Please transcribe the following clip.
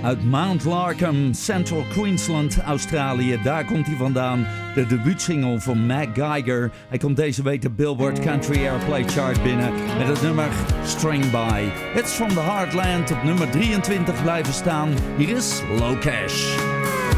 Uit Mount Larkham, Central Queensland, Australië. Daar komt hij vandaan. De debuutsingle van Mac Geiger. Hij komt deze week de Billboard Country Airplay Chart binnen met het nummer String By. It's from the Heartland op nummer 23 blijven staan. Hier is Low Cash.